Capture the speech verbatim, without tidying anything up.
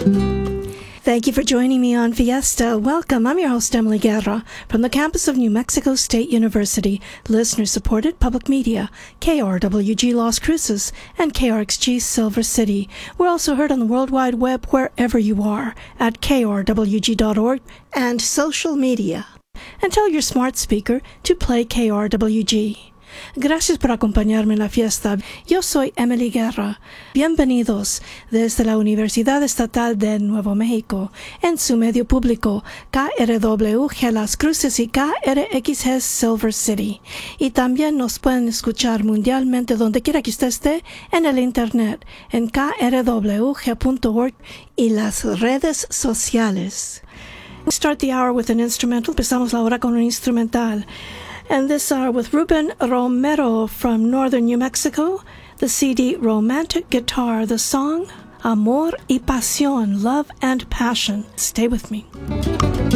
Thank you for joining me on Fiesta. Welcome. I'm your host, Emily Guerra, from the campus of New Mexico State University, listener-supported public media, K R W G Las Cruces and K R X G Silver City. We're also heard on the World Wide Web wherever you are at K R W G dot org and social media. And tell your smart speaker to play K R W G. Gracias por acompañarme en la fiesta. Yo soy Emily Guerra. Bienvenidos desde la Universidad Estatal de Nuevo México, en su medio público, K R W G Las Cruces y K R X G Silver City. Y también nos pueden escuchar mundialmente donde quiera que usted esté en el internet, en K R W G punto org y las redes sociales. We start the hour with an instrumental. Empezamos la hora con un instrumental. And this are with Ruben Romero from northern New Mexico, the C D Romantic Guitar, the song Amor y Pasión, Love and Passion. Stay with me.